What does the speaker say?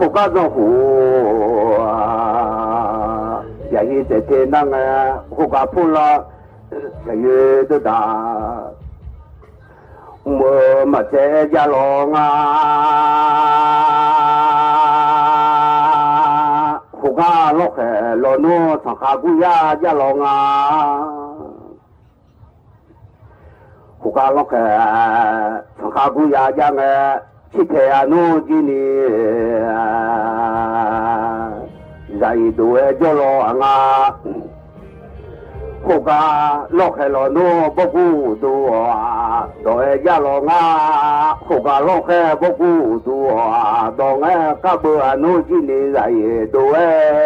国家政府啊，也是在天那个国家部了，也有的大，我们在家龙啊，国家落海老农上下古呀家龙啊，国家落海上下古呀家个。去太阳路这里，人都会叫老啊，国家落海老路不孤独啊，都会叫老啊，国家落海不孤独啊，当个各部路这里人都会。